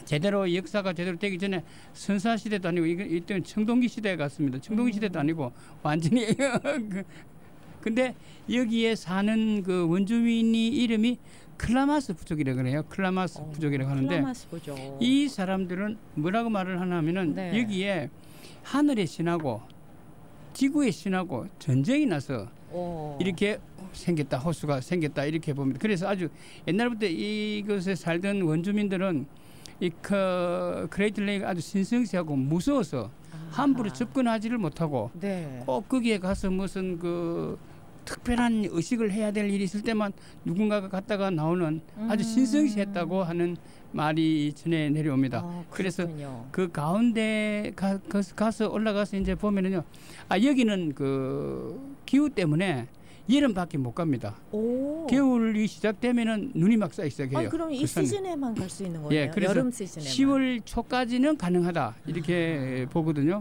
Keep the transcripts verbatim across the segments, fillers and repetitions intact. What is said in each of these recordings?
제대로 역사가 제대로 되기 전에 선사 시대도 아니고 이건 이때는 청동기 시대에 갔습니다. 청동기 음. 시대도 아니고 완전히 그, 근데 여기에 사는 그 원주민이 이름이 클라마스 부족이라고 그래요. 클라마스 어, 부족이라고 하는데 클라마스 부족. 이 사람들은 뭐라고 말을 하냐면은 네. 여기에 하늘의 신하고 지구의 신하고 전쟁이 나서 오. 이렇게 생겼다, 호수가 생겼다 이렇게 봅니다. 그래서 아주 옛날부터 이곳에 살던 원주민들은 이 그, 그레이트 레이가 아주 신성시하고 무서워서 아하. 함부로 접근하지를 못하고 네. 꼭 거기에 가서 무슨 그 특별한 의식을 해야 될 일이 있을 때만 누군가가 갔다가 나오는 아주 음. 신성시했다고 하는 말이 전해 내려옵니다. 아, 그래서 그렇군요. 그 가운데 가, 가, 가서 올라가서 이제 보면은요, 아 여기는 그 기후 때문에 여름밖에 못 갑니다. 오. 겨울이 시작되면은 눈이 막 쌓여 있어요. 아, 그럼 이 그 산에. 시즌에만 갈 수 있는 거예요? 예, 그래서 여름 시즌에만. 시월 초까지는 가능하다 이렇게 아. 보거든요.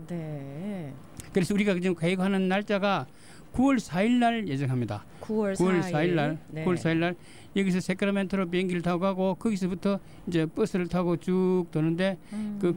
네. 그래서 우리가 지금 계획하는 날짜가 구월 사일 날 예정합니다. 구월 구월 사일 날, 네. 구월 사일 날 여기서 세크라멘토로 비행기를 타고 가고 거기서부터 이제 버스를 타고 쭉 도는데 음. 그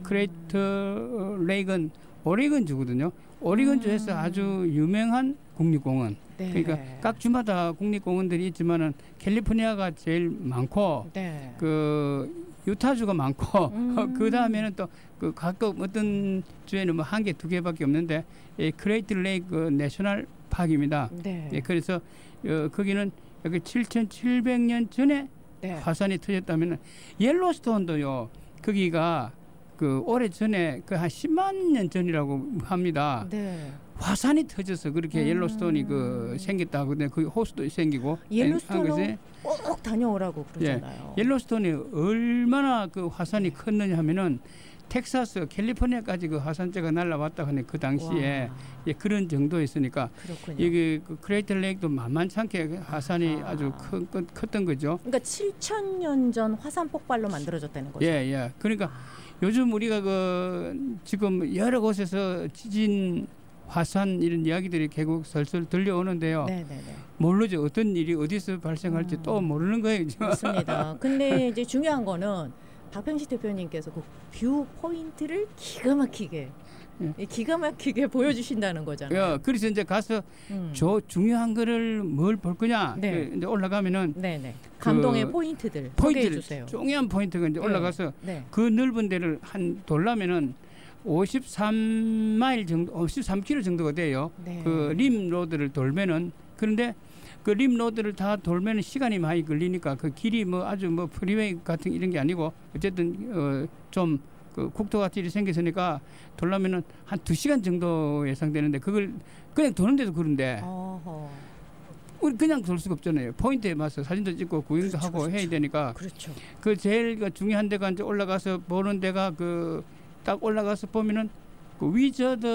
크레이트 레이건 오레곤 주거든요. 오레곤 주에서 음. 아주 유명한 국립공원. 네. 그러니까 각 주마다 국립공원들이 있지만은 캘리포니아가 제일 많고 네. 그 유타주가 많고 음. 그 다음에는 또 그 각각 어떤 주에는 뭐 한 개, 두 개밖에 없는데 이 크레이트 레이크 내셔널 파크입니다. 네. 예, 그래서 어, 거기는 여기 칠천칠백 년 전에 네. 화산이 터졌다면은 옐로스톤도요. 거기가 그 오래 전에 그 한 십만 년 전이라고 합니다. 네. 화산이 터져서 그렇게 음. 옐로스톤이 그 생겼다고 근데 그 호수도 생기고 옐로스톤은 한 것이 꼭 다녀오라고 그러잖아요. 옐로스톤이 얼마나 그 화산이 컸느냐 하면은 텍사스, 캘리포니아까지 그 화산재가 날라왔다 하는 그 당시에 와. 예, 그런 정도였으니까 그렇군요. 이게 그 크레이트 레이크도 만만찮게 화산이 아하. 아주 큰, 큰, 컸던 거죠. 그러니까 칠천 년 전 화산 폭발로 만들어졌다는 거죠. 예, 예. 그러니까 요즘 우리가 그 지금 여러 곳에서 지진, 화산 이런 이야기들이 계속 설설 들려오는데요. 네, 네, 네. 모르죠. 어떤 일이 어디서 발생할지 음. 또 모르는 거예요. 맞습니다. 근데 이제 중요한 거는 박병식 대표님께서 그 뷰 포인트를 기가 막히게 예. 기가 막히게 보여주신다는 거잖아요. 야, 그래서 이제 가서 음. 저 중요한 거를 뭘 볼 거냐. 네. 그 이제 올라가면은 네네. 감동의 그 포인트들 소개해 포인트를 주세요. 중요한 포인트가 이제 네. 올라가서 네. 그 넓은 데를 한 돌려면은 오십삼 마일 정도, 오십삼 킬로미터 정도가 돼요. 네. 그 림 로드를 돌면은 그런데 그 림 로드를 다 돌면은 시간이 많이 걸리니까 그 길이 뭐 아주 뭐 프리웨이 같은 이런 게 아니고 어쨌든 어 좀 그 국토가 길이 생겼으니까 돌려면은 한 두 시간 정도 예상되는데 그걸 그냥 도는데도 그런데 어허. 우리 그냥 돌 수가 없잖아요. 포인트에 맞서 사진도 찍고 구경도 그렇죠, 하고 그렇죠. 해야 되니까 그렇죠. 그 제일 그 중요한 데가 이제 올라가서 보는 데가 그 딱 올라가서 보면은 그 위저드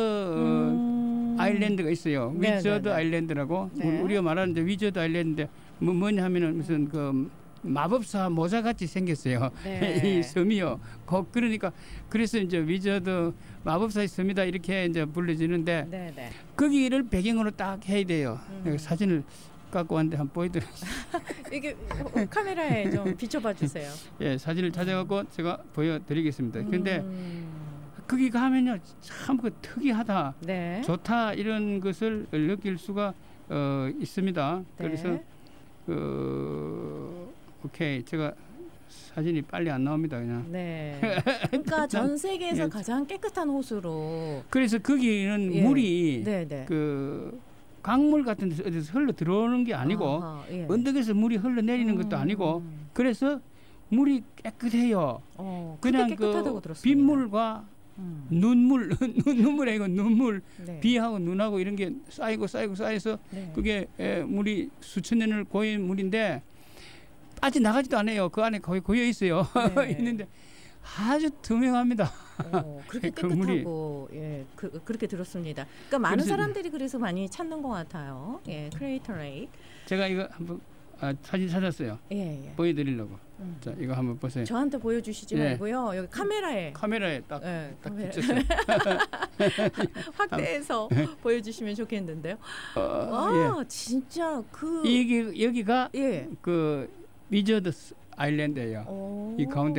음. 아일랜드가 있어요. 네, 위저드 네, 네. 아일랜드라고 네. 우리- 우리가 말하는 이제 위저드 아일랜드인데 뭐 뭐냐 하면은 무슨 그 마법사 모자 같이 생겼어요. 네. 이 섬이요. 거 그러니까 그래서 이제 위저드 마법사의 섬이다 이렇게 이제 불려지는데 네네. 거기를 배경으로 딱 해야 돼요. 음. 사진을 갖고 왔는데 한번 보여드리겠습니다. 이게 어, 카메라에 좀 비춰봐 주세요. 예, 사진을 찾아갖고 제가 보여드리겠습니다. 근데 음. 거기 가면요 참 그 특이하다, 네. 좋다 이런 것을 느낄 수가 어, 있습니다. 네. 그래서 그 오케이 제가 사진이 빨리 안 나옵니다 그냥. 네. 그러니까 전 세계에서 예. 가장 깨끗한 호수로. 그래서 거기는 예. 물이 네네. 그 강물 같은 데서 어디서 흘러 들어오는 게 아니고 아하, 예. 언덕에서 물이 흘러 내리는 것도 음. 아니고 그래서 물이 깨끗해요. 어, 그냥 그냥 깨끗하다고 그 들었습니다. 빗물과 음. 눈물, 눈물이 아니고 눈물, 네. 비하고 눈하고 이런 게 쌓이고 쌓이고 쌓여서 네. 그게 에, 물이 수천 년을 고인 물인데 빠져나가지도 않아요. 그 안에 거의 고여 있어요. 네. 있는데 아주 투명합니다. 어, 그렇게 그 물이- 깨끗하고 예, 그, 그렇게 들었습니다. 그러니까 많은 그래서- 사람들이 그래서 많이 찾는 것 같아요. 예, 크레이터 레이크. 제가 이거 한번 아, 사진 찾았어요. 예, 예. 보여드리려고. 음. 자, 이거 한번 보세요. 저한테 보여주시지 예. 말고요. 여기 카메라에 카메라에 딱, 예, 딱 카메라- 비쳤어요. 확대해서 보여주시면 좋겠는데요. 어, 와, 진짜 그 예. 이게 여기가 예. 그 위저드 아일랜드예요. 오. 이 가운데